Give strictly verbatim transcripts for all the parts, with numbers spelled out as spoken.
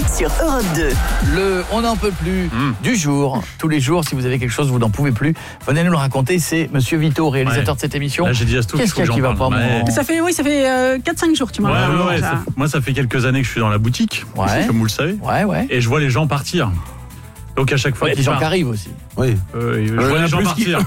sur Europe deux. Le on n'en peut plus mmh. du jour, tous les jours, si vous avez quelque chose, vous n'en pouvez plus, venez nous le raconter, c'est Monsieur Vito, réalisateur ouais. de cette émission. Là, j'ai dit à Stouff, Qu'est-ce qu'il y a qui va pas, ouais. mon... Ça fait, oui, ça fait euh, quatre cinq jours, tu m'en Ouais, parles. ouais, ouais, ça, moi, ça fait quelques années que je suis dans la boutique, Ouais. comme vous le savez, Ouais, ouais. et je vois les gens partir. Donc à chaque fois Ouais, qu'ils des gens partent, qui arrivent aussi. Oui. euh, je vois les gens partir.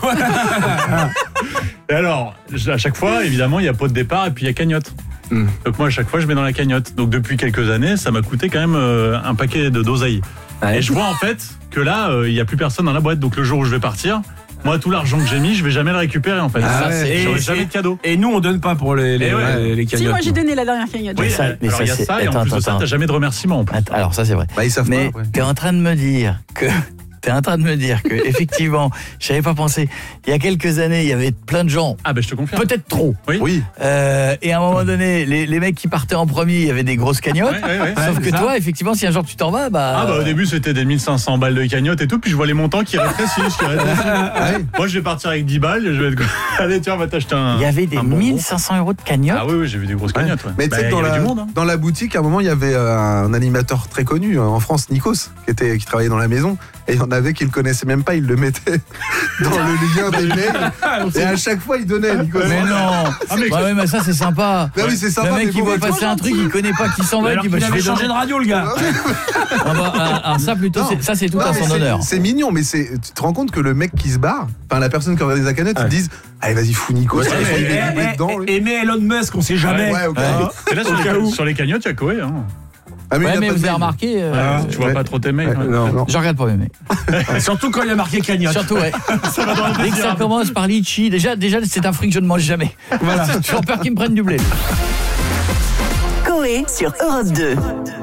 Et alors, à chaque fois, évidemment, il y a pot de départ et puis il y a cagnotte. Mm. Donc moi, à chaque fois, je mets dans la cagnotte. Donc depuis quelques années, ça m'a coûté quand même euh, un paquet de d'oseille. Ouais. Et je vois en fait que là, euh, il y a plus personne dans la boîte. Donc le jour où je vais partir, moi, tout l'argent que j'ai mis, je vais jamais le récupérer en fait. Ah ça, ouais. c'est- J'aurai Et- jamais de cadeau. Et nous, on donne pas pour les, les, Et ouais. les, les Si, cagnottes. moi j'ai donné la dernière cagnotte. Oui, Oui, ça- mais alors ça, il y a c'est- ça, et en attends, plus de ça, attends. t'as jamais de remerciements en plus. Attends, alors ça c'est vrai. Bah, ils savent Mais pas. après. t'es en train de me dire que t'es en train de me dire que effectivement, j'avais pas pensé. Il y a quelques années, il y avait plein de gens, Ah ben je te confirme. peut-être trop. Oui. Oui. Euh, et à un moment donné, les, les mecs qui partaient en premier, il y avait des grosses cagnottes. Ouais, ouais, ouais. Sauf Ouais, que c'est toi, effectivement, si un jour tu t'en vas, bah. Ah bah au début c'était des mille cinq cents balles de cagnotte et tout, puis je vois les montants qui rétrécissent, qui rétrécissent. Moi je vais partir avec dix balles, je vais être... Allez tiens, on va t'acheter un... il y avait des un bonbon. mille cinq cents euros de cagnottes. Ah oui, oui, j'ai vu des grosses Ouais. cagnottes. Ouais. Mais tu sais Bah, que dans il y avait la, du monde. Hein. dans la boutique, à un moment, il y avait euh, un animateur très connu euh, en France, Nikos, qui, était, qui travaillait dans la maison. Et il y en avait qui le connaissaient même pas, il le mettait dans le lien des mails. Et à chaque fois, il donnait, Nikos. Mais non. Ah, mais- Ouais, ouais, mais ça c'est sympa. Bah oui, c'est sympa, Le mec mais qui bon, voit mais passer trop un truc, gentil. il connaît pas qui s'en va, il Alors dit qu'il bah je avait vais changé donner. de radio, le gars. Ah bah, ah, ah, ça plutôt, Non. c'est- ça c'est tout Non, à mais son c'est- honneur. C'est mignon, mais c'est, tu te rends compte que le mec qui se barre, enfin la personne qui organise la cagnotte, ils Ouais. te disent allez, vas-y, fous Nikos. Ouais, il mais- est Et- doublé et- dedans, lui. et- Aimer Elon Musk, on sait jamais. Ouais, ok. Et là sur Au cas les, où. sur les cagnottes, il y a Koé. Hein. Ah, mais Ouais, il a mais pas de vous avez mail. remarqué, euh, Ouais, tu vois ouais. pas trop tes mails. Ouais, ouais. non, non. je regarde pas mes mails. Surtout quand il y a marqué cagnotte. Surtout, ouais. Ça va dans le Dès que ça désert. commence par litchi, déjà, déjà c'est un fruit que je ne mange jamais. Voilà. J'ai toujours peur qu'ils me prennent du blé. Coé sur Europe deux.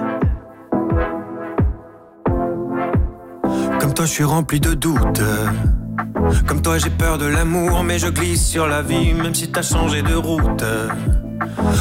Comme toi je suis rempli de doutes. Comme toi j'ai peur de l'amour, mais je glisse sur la vie même si t'as changé de route.